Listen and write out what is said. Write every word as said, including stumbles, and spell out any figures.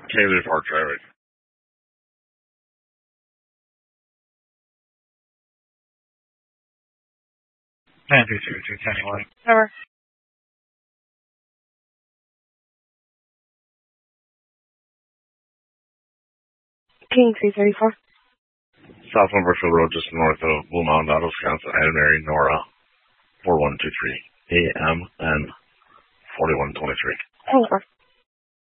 Taylor Park Driver. nine three two two ten one. Over. King three thirty-four. South Umberfield Road, just north of Blue Mountain, Auto, Wisconsin. I married Nora. four one two three A M and forty-one twenty-three. Over.